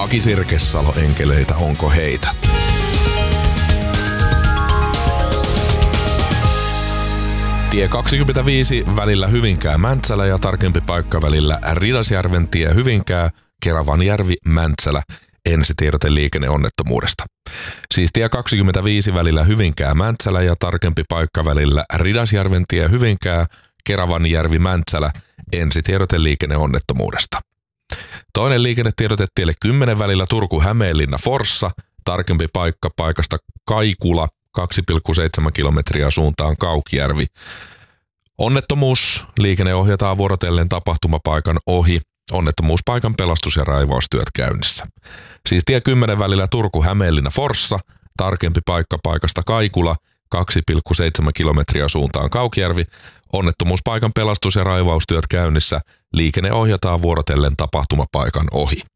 Aki Sirkessalo, enkeleitä, onko heitä? Tie 25 välillä Hyvinkää-Mäntsälä ja tarkempi paikka välillä Ridasjärven tie Hyvinkää, Keravanjärvi, Mäntsälä. Ensitiedote liikenneonnettomuudesta. Siis tie 25 välillä Hyvinkää-Mäntsälä ja tarkempi paikka välillä Ridasjärven tie Hyvinkää, Keravanjärvi, Mäntsälä. Ensitiedote liikenneonnettomuudesta. Toinen liikennetiedote tielle 10 välillä Turku-Hämeenlinna, Forssa. Tarkempi paikka paikasta Kaikula, 2,7 kilometriä suuntaan Kaukijärvi. Onnettomuus. Liikenne ohjataan vuorotellen tapahtumapaikan ohi. Onnettomuuspaikan pelastus- ja raivaustyöt käynnissä. Siis tie 10 välillä Turku-Hämeenlinna, Forssa. Tarkempi paikka paikasta Kaikula, 2,7 kilometriä suuntaan Kaukijärvi. Onnettomuuspaikan pelastus- ja raivaustyöt käynnissä. Liikenne ohjataan vuorotellen tapahtumapaikan ohi.